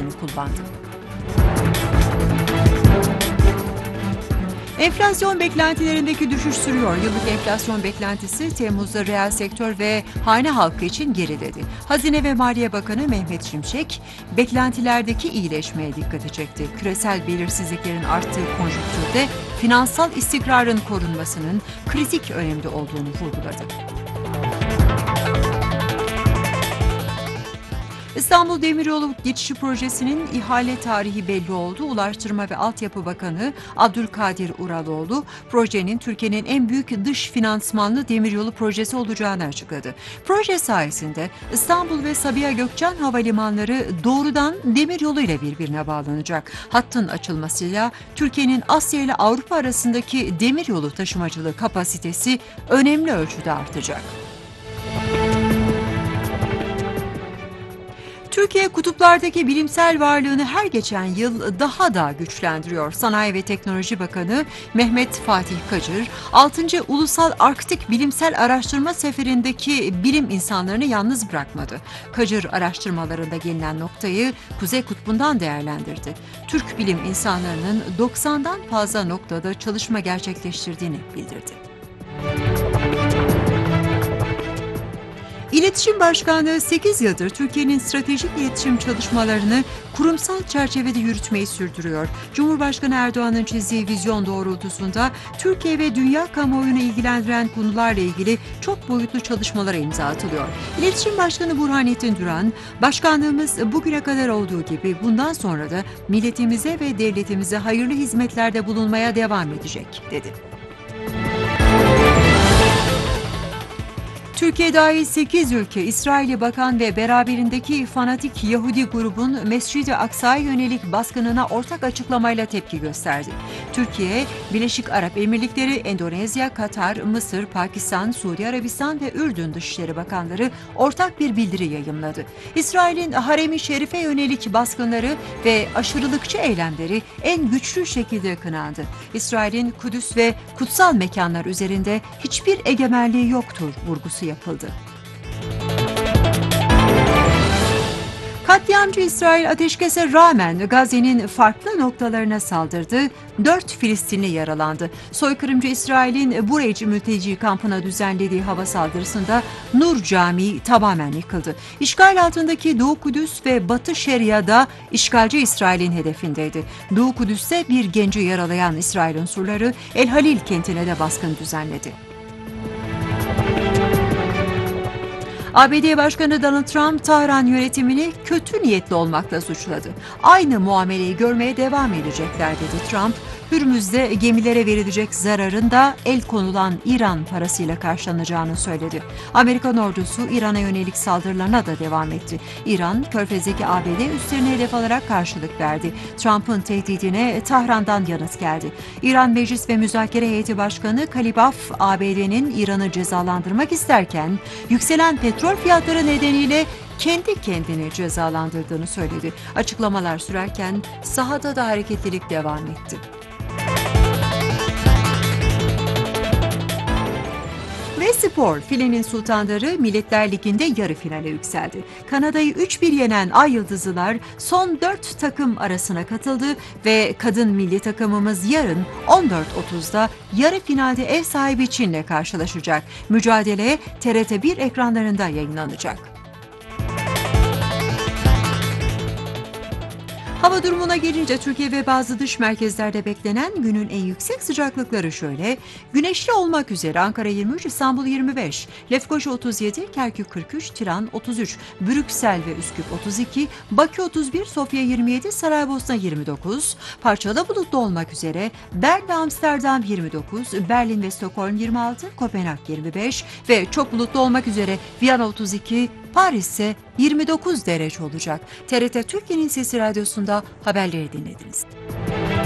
ifadelerini kullandı. Enflasyon beklentilerindeki düşüş sürüyor. Yıllık enflasyon beklentisi Temmuz'da reel sektör ve hane halkı için geriledi. Hazine ve Maliye Bakanı Mehmet Şimşek, beklentilerdeki iyileşmeye dikkati çekti. Küresel belirsizliklerin arttığı konjonktürde finansal istikrarın korunmasının kritik önemli olduğunu vurguladı. İstanbul Demiryolu Geçişi Projesi'nin ihale tarihi belli oldu. Ulaştırma ve Altyapı Bakanı Abdülkadir Uraloğlu, projenin Türkiye'nin en büyük dış finansmanlı demiryolu projesi olacağını açıkladı. Proje sayesinde İstanbul ve Sabiha Gökçen havalimanları doğrudan demiryolu ile birbirine bağlanacak. Hattın açılmasıyla Türkiye'nin Asya ile Avrupa arasındaki demiryolu taşımacılığı kapasitesi önemli ölçüde artacak. Türkiye kutuplardaki bilimsel varlığını her geçen yıl daha da güçlendiriyor. Sanayi ve Teknoloji Bakanı Mehmet Fatih Kacır, 6. Ulusal Arktik Bilimsel Araştırma Seferi'ndeki bilim insanlarını yalnız bırakmadı. Kacır araştırmalarında gelinen noktayı Kuzey Kutbu'ndan değerlendirdi. Türk bilim insanlarının 90'dan fazla noktada çalışma gerçekleştirdiğini bildirdi. İletişim Başkanlığı 8 yıldır Türkiye'nin stratejik iletişim çalışmalarını kurumsal çerçevede yürütmeyi sürdürüyor. Cumhurbaşkanı Erdoğan'ın çizdiği vizyon doğrultusunda Türkiye ve dünya kamuoyunu ilgilendiren konularla ilgili çok boyutlu çalışmalara imza atılıyor. İletişim Başkanı Burhanettin Duran, "Başkanlığımız bugüne kadar olduğu gibi bundan sonra da milletimize ve devletimize hayırlı hizmetlerde bulunmaya devam edecek," dedi. Türkiye dahil 8 ülke, İsrail'i bakan ve beraberindeki fanatik Yahudi grubun Mescid-i Aksa'ya yönelik baskınına ortak açıklamayla tepki gösterdi. Türkiye, Birleşik Arap Emirlikleri, Endonezya, Katar, Mısır, Pakistan, Suudi Arabistan ve Ürdün Dışişleri Bakanları ortak bir bildiri yayımladı. İsrail'in Harem-i Şerif'e yönelik baskınları ve aşırılıkçı eylemleri en güçlü şekilde kınandı. İsrail'in Kudüs ve kutsal mekanlar üzerinde hiçbir egemenliği yoktur vurgusu yapıldı. Katliamcı İsrail ateşkese rağmen Gazze'nin farklı noktalarına saldırdı. 4 Filistinli yaralandı. Soykırımcı İsrail'in Bureç mülteci kampına düzenlediği hava saldırısında Nur Camii tamamen yıkıldı. İşgal altındaki Doğu Kudüs ve Batı Şeria'da işgalci İsrail'in hedefindeydi. Doğu Kudüs'te bir genci yaralayan İsrail unsurları El Halil kentine de baskın düzenledi. ABD Başkanı Donald Trump, Tahran yönetimini kötü niyetli olmakla suçladı. Aynı muameleyi görmeye devam edecekler dedi Trump. Hürmüz'de gemilere verilecek zararın da el konulan İran parasıyla karşılanacağını söyledi. Amerikan ordusu İran'a yönelik saldırılarına da devam etti. İran, Körfez'deki ABD üslerine hedef alarak karşılık verdi. Trump'ın tehdidine Tahran'dan yanıt geldi. İran Meclis ve Müzakere Heyeti Başkanı Kalibaf, ABD'nin İran'ı cezalandırmak isterken yükselen petrol fiyatları nedeniyle kendi kendini cezalandırdığını söyledi. Açıklamalar sürerken sahada da hareketlilik devam etti. Ve spor, filenin sultanları Milletler Ligi'nde yarı finale yükseldi. Kanada'yı 3-1 yenen Ay Yıldızlılar son 4 takım arasına katıldı ve kadın milli takımımız yarın 14.30'da yarı finalde ev sahibi Çin'le karşılaşacak. Mücadele TRT1 ekranlarında yayınlanacak. Hava durumuna gelince Türkiye ve bazı dış merkezlerde beklenen günün en yüksek sıcaklıkları şöyle: güneşli olmak üzere Ankara 23, İstanbul 25, Lefkoşa 37, Kerkük 43, Tiran 33, Brüksel ve Üsküp 32, Bakü 31, Sofya 27, Saraybosna 29, parçalı bulutlu olmak üzere Bern ve Amsterdam 29, Berlin ve Stockholm 26, Kopenhag 25 ve çok bulutlu olmak üzere Viyana 32, Paris ise 29 derece olacak. TRT Türkiye'nin Sesi Radyosu'nda haberleri dinlediniz.